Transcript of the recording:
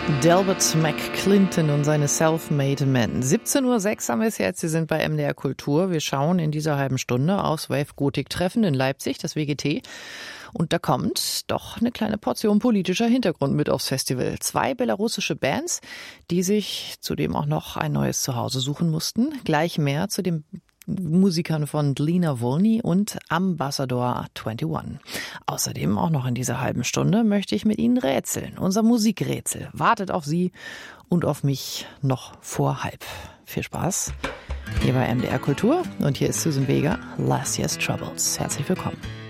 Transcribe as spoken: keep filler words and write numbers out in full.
Delbert McClinton und seine Self-Made Men. siebzehn Uhr sechs haben wir es jetzt. Sie sind bei M D R Kultur. Wir schauen in dieser halben Stunde aufs Wave-Gotik-Treffen in Leipzig, das W G T. Und da kommt doch eine kleine Portion politischer Hintergrund mit aufs Festival. Zwei belarussische Bands, die sich zudem auch noch ein neues Zuhause suchen mussten. Gleich mehr zu den Musikern von Dlina Volny und Ambassador einundzwanzig. Außerdem auch noch in dieser halben Stunde möchte ich mit Ihnen rätseln. Unser Musikrätsel wartet auf Sie und auf mich noch vor halb. Viel Spaß hier bei M D R Kultur und hier ist Susan Vega, Last Year's Troubles. Herzlich willkommen.